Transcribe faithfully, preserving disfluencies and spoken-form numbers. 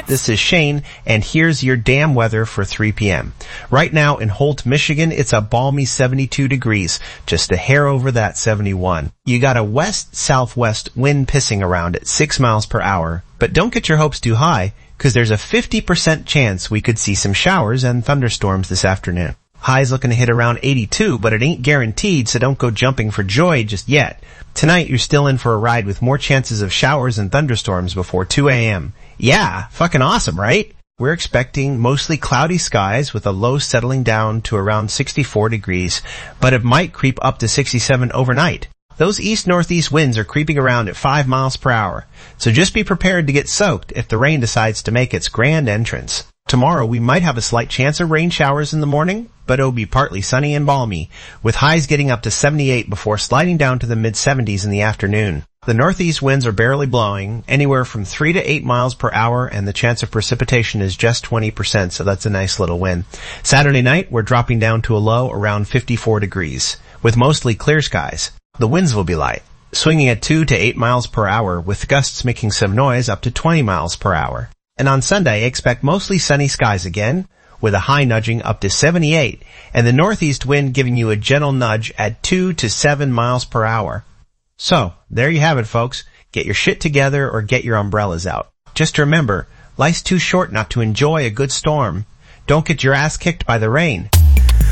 This is Shane, and here's your damn weather for three p.m. Right now in Holt, Michigan, it's a balmy seventy-two degrees, just a hair over that seventy-one. You got a west-southwest wind pissing around at six miles per hour, but don't get your hopes too high, because there's a fifty percent chance we could see some showers and thunderstorms this afternoon. High's looking to hit around eighty-two, but it ain't guaranteed, so don't go jumping for joy just yet. Tonight, you're still in for a ride with more chances of showers and thunderstorms before two a.m. Yeah, fucking awesome, right? We're expecting mostly cloudy skies with a low settling down to around sixty-four degrees, but it might creep up to sixty-seven overnight. Those east-northeast winds are creeping around at five miles per hour, so just be prepared to get soaked if the rain decides to make its grand entrance. Tomorrow, we might have a slight chance of rain showers in the morning, but it'll be partly sunny and balmy, with highs getting up to seventy-eight before sliding down to the mid-seventies in the afternoon. The northeast winds are barely blowing, anywhere from three to eight miles per hour, and the chance of precipitation is just twenty percent, so that's a nice little win. Saturday night, we're dropping down to a low around fifty-four degrees, with mostly clear skies. The winds will be light, swinging at two to eight miles per hour, with gusts making some noise up to twenty miles per hour. And on Sunday, expect mostly sunny skies again, with a high nudging up to seventy-eight, and the northeast wind giving you a gentle nudge at two to seven miles per hour. So, there you have it, folks. Get your shit together or get your umbrellas out. Just remember, life's too short not to enjoy a good storm. Don't get your ass kicked by the rain.